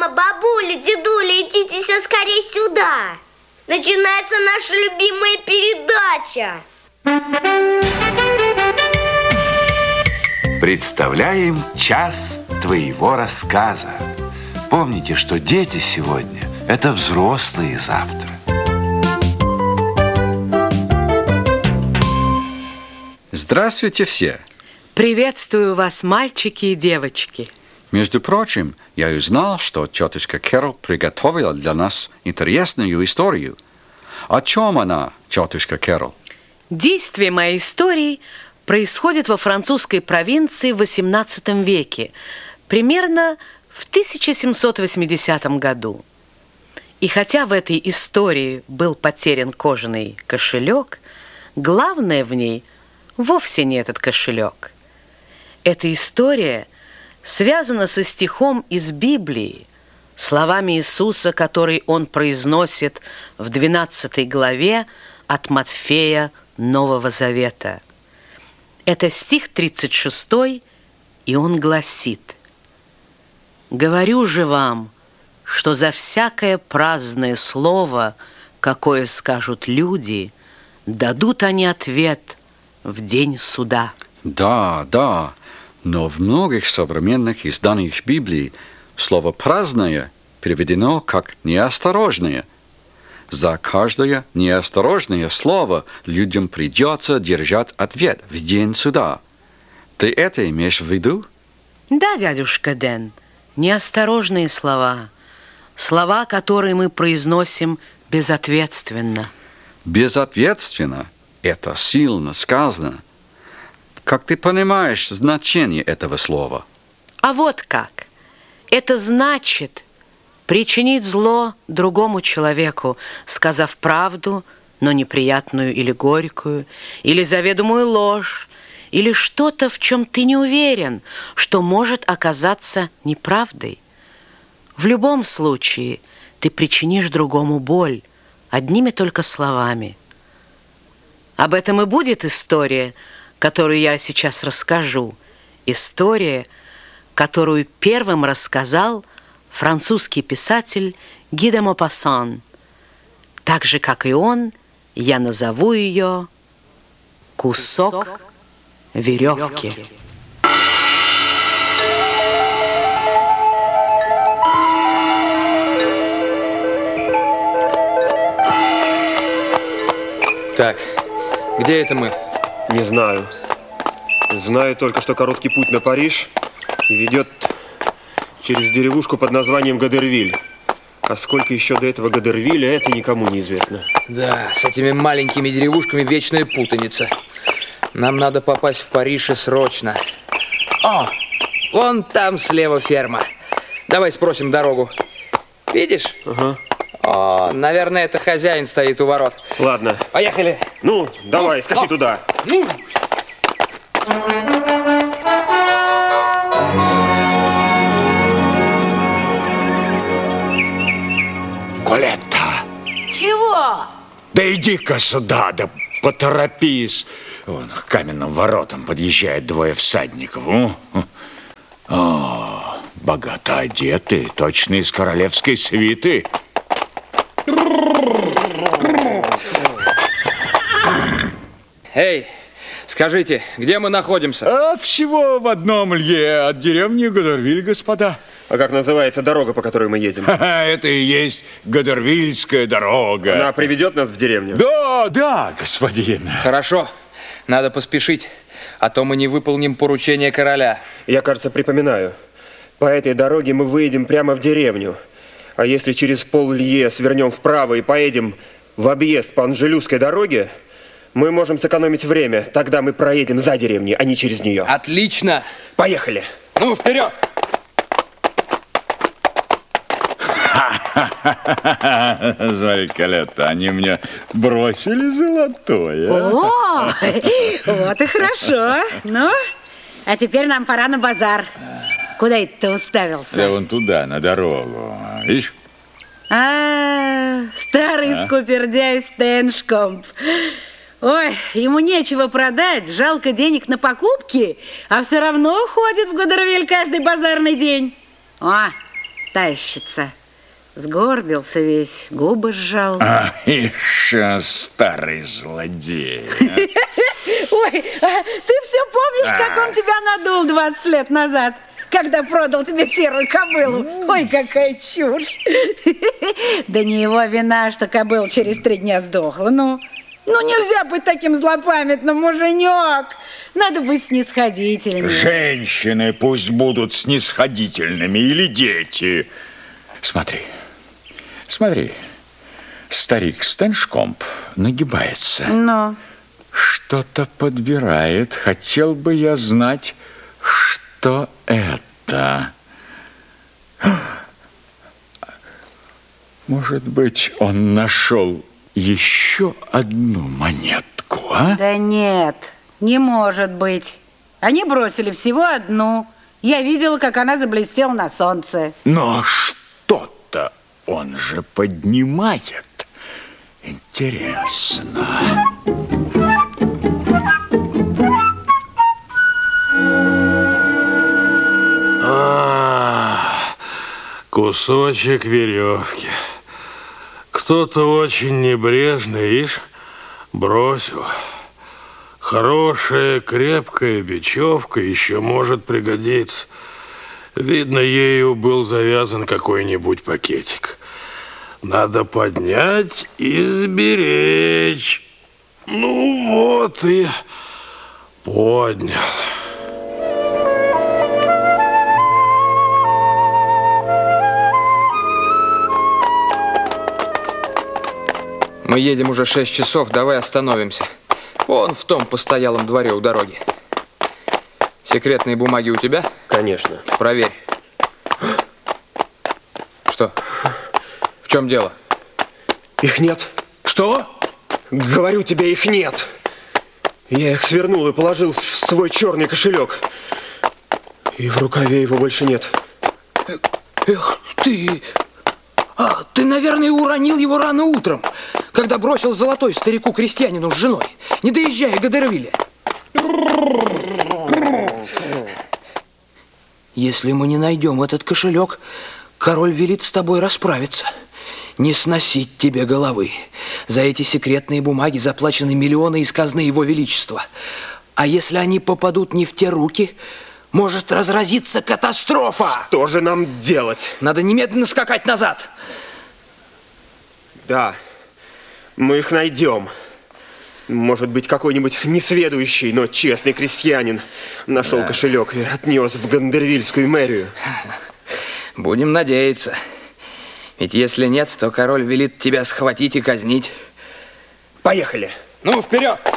Мама, бабуля, дедуля, идите все скорее сюда. Начинается наша любимая передача. Представляем час твоего рассказа. Помните, что дети сегодня – это взрослые завтра. Здравствуйте все! Приветствую вас, мальчики и девочки. Между прочим, я узнал, что тетушка Кэрол приготовила для нас интересную историю. О чем она, тетушка Кэрол? Действие моей истории происходит во французской провинции в XVIII веке, примерно в 1780 году. И хотя в этой истории был потерян кожаный кошелек, главное в ней вовсе не этот кошелек. Эта история связана со стихом из Библии, словами Иисуса, который он произносит в 12 главе от Матфея Нового Завета. Это стих 36, и он гласит: «Говорю же вам, что за всякое праздное слово, какое скажут люди, дадут они ответ в день суда». Да, но в многих современных изданиях Библии слово «праздное» переведено как «неосторожное». За каждое неосторожное слово людям придется держать ответ в день суда. Ты это имеешь в виду? Да, дядюшка Дэн, неосторожные слова. Слова, которые мы произносим безответственно. Безответственно? Это сильно сказано. Как ты понимаешь значение этого слова? А вот как. Это значит причинить зло другому человеку, сказав правду, но неприятную или горькую, или заведомую ложь, или что-то, в чем ты не уверен, что может оказаться неправдой. В любом случае ты причинишь другому боль одними только словами. Об этом и будет история, которую я сейчас расскажу. История, которую первым рассказал французский писатель Ги де Мопассан. Так же, как и он, я назову ее «Кусок веревки». Так, где это мы? Не знаю. Знаю только, что короткий путь на Париж ведет через деревушку под названием Гадервиль. А сколько еще до этого Гадервиля, это никому не известно. Да, с этими маленькими деревушками вечная путаница. Нам надо попасть в Париж и срочно. О, вон там слева ферма. Давай спросим дорогу. Видишь? Ага. О, наверное, это хозяин стоит у ворот. Ладно. Поехали. Ну, давай, скачи туда. Ну. Колетта! Чего? Да иди-ка сюда, да поторопись. Вон к каменным воротам подъезжают двое всадников. О, богато одеты, точно из королевской свиты. Эй, скажите, где мы находимся? А всего в одном лье от деревни Гадервиль, господа. А как называется дорога, по которой мы едем? Это и есть Гадервильская дорога. Она приведет нас в деревню? Да, господин. Хорошо, надо поспешить, а то мы не выполним поручение короля. Я, кажется, припоминаю. По этой дороге мы выедем прямо в деревню. А если через пол-лье свернем вправо и поедем в объезд по Анжелюской дороге, мы можем сэкономить время. Тогда мы проедем за деревней, а не через нее. Отлично. Поехали. Ну, вперед. Жаль, Колетта, они мне бросили золотое. О, вот и хорошо. Ну, а теперь нам пора на базар. Куда это ты уставился? Да вон туда, на дорогу. Видишь? Старый скупердяй Стеншкомп. Ой, ему нечего продать, жалко денег на покупки, а все равно ходит в Гадервиль каждый базарный день. О, тащится. Сгорбился весь, губы сжал. Еще старый злодей. Ой, ты все помнишь, как он тебя надул 20 лет назад, когда продал тебе серую кобылу? Ой, какая чушь. Да не его вина, что кобыла через 3 дня сдохла. Ну, нельзя быть таким злопамятным, муженек. Надо быть снисходительным. Женщины пусть будут снисходительными или дети. Смотри, старик Стеншкомп нагибается. Но Что-то подбирает. Хотел бы я знать, что это. Может быть, он нашел еще одну монетку, а? да нет, не может быть. Они бросили всего одну. Я видела, как она заблестела на солнце. Но что-то он же поднимает. Интересно. Кусочек веревки. Кто-то очень небрежно, ишь, бросил. Хорошая, крепкая бечевка еще может пригодиться. Видно, ею был завязан какой-нибудь пакетик. Надо поднять и сберечь. Ну вот и поднял. Мы едем уже 6 часов, давай остановимся. Вон в том постоялом дворе у дороги. Секретные бумаги у тебя? Конечно. Проверь. Что? В чем дело? Их нет. Что? Говорю тебе, их нет. Я их свернул и положил в свой черный кошелек. И в рукаве его больше нет. Эх ты! Ты, наверное, уронил его рано утром, когда бросил золотой старику-крестьянину с женой, не доезжая Гадеровиля. Если мы не найдем этот кошелек, король велит с тобой расправиться. Не сносить тебе головы. За эти секретные бумаги заплачены миллионы из казны его величества. А если они попадут не в те руки, может разразиться катастрофа. Что же нам делать? Надо немедленно скакать назад. Да, мы их найдем. Может быть, какой-нибудь несведущий, но честный крестьянин нашел кошелек и отнес в Гандервильскую мэрию. Будем надеяться. Ведь если нет, то король велит тебя схватить и казнить. Поехали. Ну, вперед!